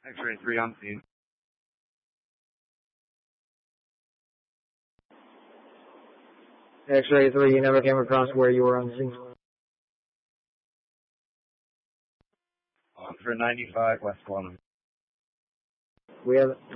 X-ray 3 on scene. X-ray 3, you never came across where you were on scene. On for 95 West Quantum. We have